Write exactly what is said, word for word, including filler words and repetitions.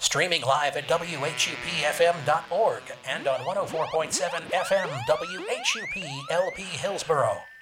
Streaming live at W H U P F M dot org and on one oh four point seven F M W H U P L P Hillsboro.